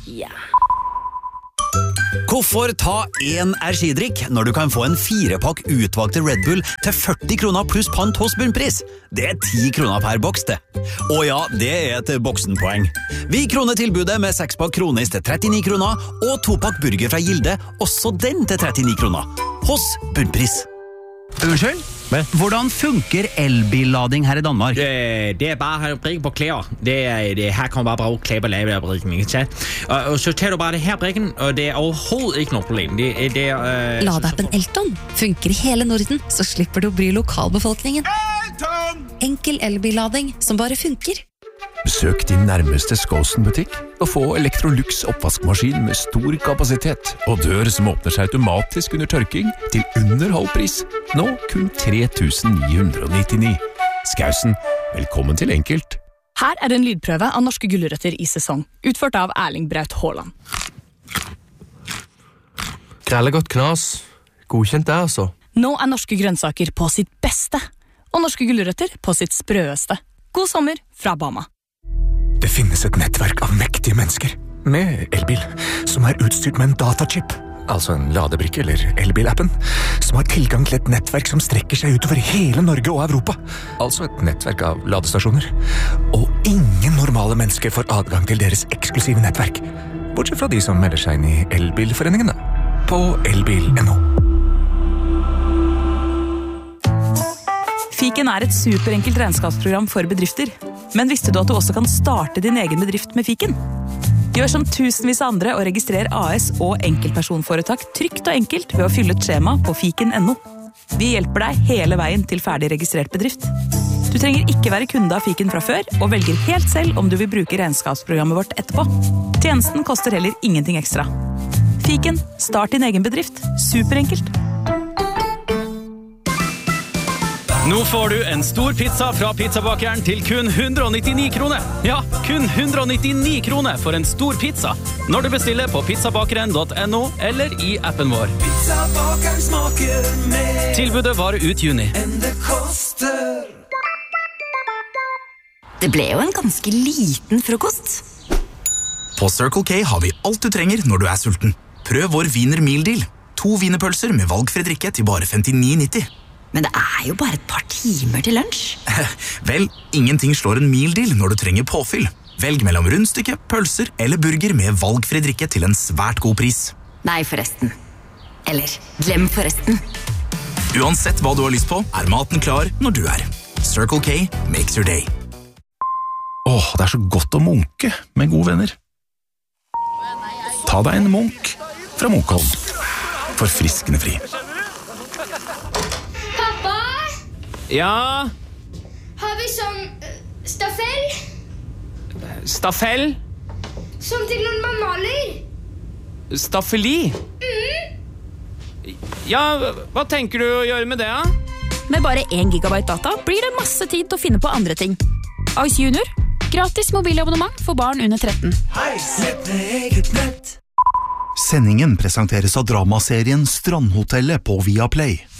Ja. Hvorfor ta en energidrikk når du kan få en 4-pakk utvalgte Red Bull til 40 kroner pluss pant hos Bunnpris? Det 10 kroner per boks, det. Og ja, det et boksenpoeng. Vi kroner tilbudet med 6-pakk Kronis til 39 kroner, og 2-pakk burger fra Gilde, også den til 39 kroner. Hos Bunnpris. Unnskyld? Hvordan funker elbillading her i Danmark? Det bare at brikke på klæder. Her kan man bare bruge klæder og lave brikken, ikke sant? Og så tager du bare det her brikken, og det overhovedet ikke noe problem. Ladeappen Elton funker i hele Norden, så slipper du å bry lokalbefolkningen. Elton! Enkel elbillading som bare funker. Besøk din nærmeste Skåsen-butikk og få Electrolux oppvaskmaskin med stor kapasitet og dør som åpner seg automatisk under tørking til under halv pris. Nå kun 3.999. Skausen, velkommen til Enkelt. Her en lydprøve av norske gulrøtter i sesong, utført av Erling Braut Haaland. Krellegodt knas. Godkjent det, altså. Nå norske grønnsaker på sitt beste, og norske gulrøtter på sitt sprøeste. God sommer fra Bama. Det finnes et nettverk av mektige mennesker med elbil som utstyrt med en datachip, altså en ladebrikke eller elbilappen, som har tilgang til et nettverk som strekker seg utover hele Norge og Europa. Altså et nettverk av ladestasjoner. Og ingen normale mennesker får adgang til deres eksklusive nettverk, bortsett fra de som melder seg inn i elbilforeningene på elbil.no. Fiken et superenkelt regnskapsprogram for bedrifter. Men visste du at du også kan starte din egen bedrift med Fiken? Gjør som tusenvis av andre og registrer AS og enkeltpersonforetak trygt og enkelt ved å fylle et skjema på fiken.no. Vi hjelper deg hele veien til ferdig registrert bedrift. Du trenger ikke være kunde av Fiken fra før, og velger helt selv om du vil bruke regnskapsprogrammet vårt etterpå. Tjenesten koster heller ingenting ekstra. Fiken, start din egen bedrift. Superenkelt. Nå får du en stor pizza fra pizzabakeren til kun 199 kroner. Ja, kun 199 kroner for en stor pizza. Når du bestiller på pizzabakeren.no eller i appen vår. Pizzabakeren smaker mer. Tilbudet varer ut juni. Enn det koster. Det ble jo en ganske liten frokost. På Circle K har vi alt du trenger når du sulten. Prøv vår Wiener Meal Deal. 2 wienerpølser med valgfri drikke til bare 59,90. Men det jo bare et par timer til lunsj. Vel, ingenting slår en meal deal når du trenger påfyll. Velg mellom rundstykke, pølser eller burger med valgfri drikke til en svært god pris. Nei, forresten. Eller, glem forresten. Uansett hva du har lyst på, maten klar når du Circle K makes your day. Det så godt å munke med gode venner. Ta deg en munk fra Munkholm. Forfriskende fri. Ja? Har vi sånn staffell? Staffell? Som til når man maler. Staffeli? Ja, hva tenker du å gjøre med det, da? Med bare 1 gigabyte data blir det masse tid til å finne på andre ting. Ice Junior, gratis mobilabonnement for barn under 13. Hei, sett med eget nett. Sendingen presenteres av dramaserien Strandhotellet på Viaplay.